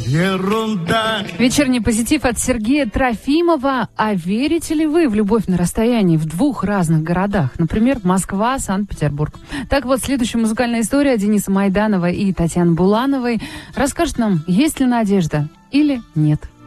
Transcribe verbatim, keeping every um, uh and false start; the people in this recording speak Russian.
Ерунда. Вечерний позитив от Сергея Трофимова. А верите ли вы в любовь на расстоянии в двух разных городах? Например, Москва, Санкт-Петербург. Так вот, следующая музыкальная история Дениса Майданова и Татьяны Булановой расскажет нам, есть ли надежда или нет.